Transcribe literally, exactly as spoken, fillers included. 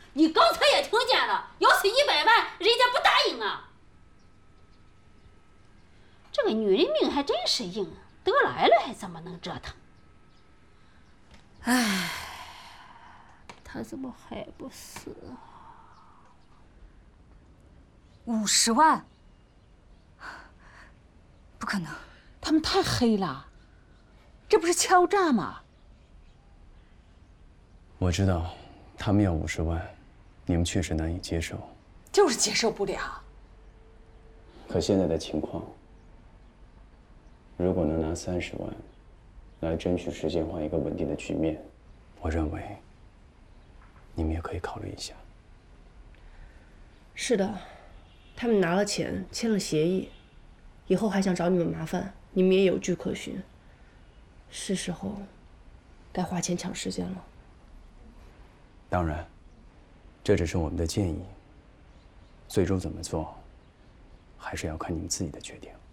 你刚才也听见了，要是一百万，人家不答应啊。这个女人命还真是硬，得来了还怎么能折腾？唉，他怎么还不死啊？ 五十万？不可能， 他们太黑了，这不是敲诈吗？ 我知道，他们要五十万，你们确实难以接受， 就是接受不了。 可现在的情况，如果能拿三十万，来争取实现化一个稳定的局面，我认为你们也可以考虑一下。 是的，他们拿了钱，签了协议，以后还想找你们麻烦，你们也有据可循。是时候该花钱抢时间了。 当然，这只是我们的建议，最终怎么做，还是要看你们自己的决定。